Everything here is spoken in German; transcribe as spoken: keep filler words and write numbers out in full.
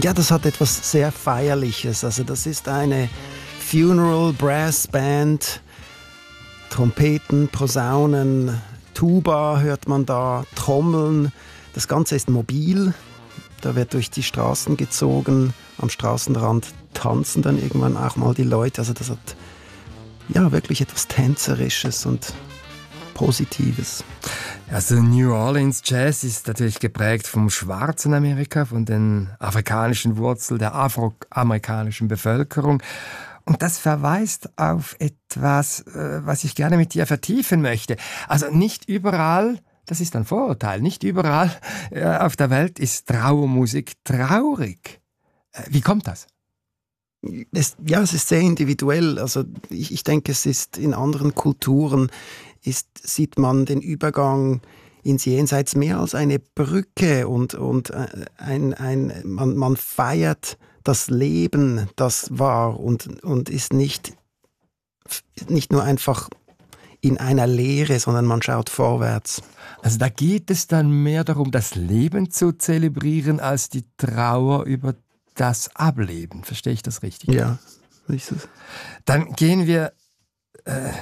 Ja, das hat etwas sehr Feierliches. Also das ist eine Funeral Brass Band, Trompeten, Posaunen, Tuba hört man da, Trommeln. Das Ganze ist mobil. Da wird durch die Straßen gezogen. Am Straßenrand tanzen dann irgendwann auch mal die Leute. Also das hat ja wirklich etwas Tänzerisches und Positives. Also New Orleans Jazz ist natürlich geprägt vom schwarzen Amerika, von den afrikanischen Wurzeln der afroamerikanischen Bevölkerung. Und das verweist auf etwas, was ich gerne mit dir vertiefen möchte. Also nicht überall, das ist ein Vorurteil, nicht überall auf der Welt ist Trauermusik traurig. Wie kommt das? Es, ja, es ist sehr individuell. Also ich, ich denke, es ist in anderen Kulturen ist, sieht man den Übergang ins Jenseits mehr als eine Brücke und, und ein, ein, man, man feiert das Leben, das war und, und ist nicht, nicht nur einfach in einer Leere, sondern man schaut vorwärts. Also da geht es dann mehr darum, das Leben zu zelebrieren, als die Trauer über das Ableben. Verstehe ich das richtig? Ja, ist es. Dann gehen wir äh,